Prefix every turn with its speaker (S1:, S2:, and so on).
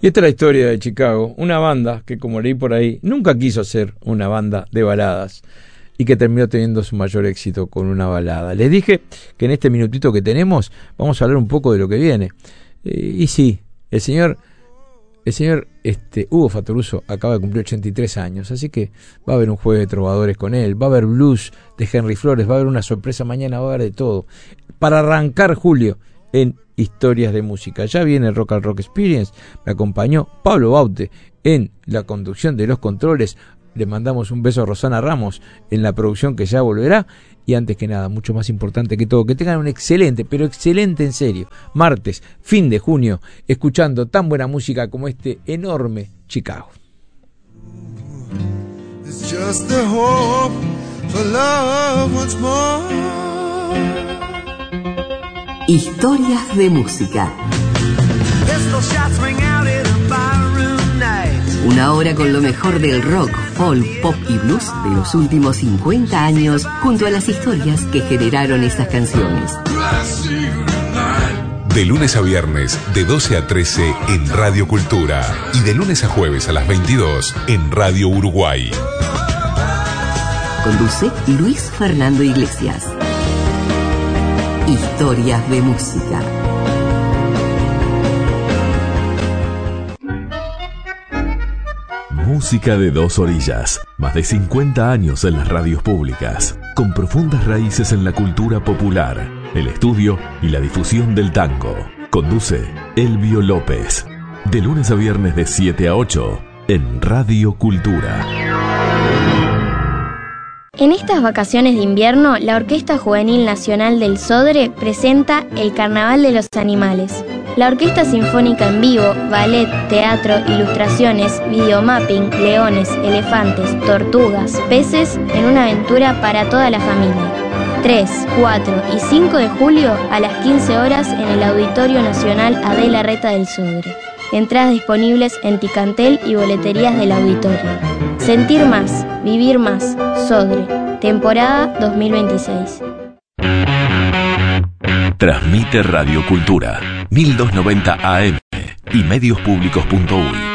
S1: Y esta es la historia de Chicago, una banda que, como leí por ahí, nunca quiso ser una banda de baladas y que terminó teniendo su mayor éxito con una balada. Les dije que en este minutito que tenemos vamos a hablar un poco de lo que viene. Y sí, el señor Hugo Fattoruso acaba de cumplir 83 años, así que va a haber un jueves de trovadores con él, va a haber blues de Henry Flores, va a haber una sorpresa mañana, va a haber de todo. Para arrancar julio en Historias de Música. Ya viene el Rock and Rock Experience, me acompañó Pablo Baute en la conducción de los controles, le mandamos un beso a Rosana Ramos en la producción que ya volverá, y antes que nada, mucho más importante que todo, que tengan un excelente, pero excelente en serio, martes, fin de junio, escuchando tan buena música como este enorme Chicago.
S2: It's just the hope for love once more.
S3: Historias de música. Una hora con lo mejor del rock, folk, pop y blues de los últimos 50 años, junto a las historias que generaron esas canciones.
S4: De lunes a viernes, de 12 a 13 en Radio Cultura. Y de lunes a jueves a las 22 en Radio Uruguay.
S3: Conduce Luis Fernando Iglesias. Historias de música.
S5: Música de dos orillas. Más de 50 años en las radios públicas. Con profundas raíces en la cultura popular, el estudio y la difusión del tango. Conduce Elvio López. De lunes a viernes de 7 a 8 en Radio Cultura.
S6: En estas vacaciones de invierno, la Orquesta Juvenil Nacional del Sodre presenta el Carnaval de los Animales. La Orquesta Sinfónica en vivo, ballet, teatro, ilustraciones, videomapping, leones, elefantes, tortugas, peces en una aventura para toda la familia. 3, 4 y 5 de julio a las 15 horas en el Auditorio Nacional Adela Reta del Sodre. Entradas disponibles en Ticantel y boleterías del auditorio. Sentir más, vivir más, Sodre, temporada 2026.
S5: Transmite Radio Cultura, 1290 AM y mediospublicos.uy.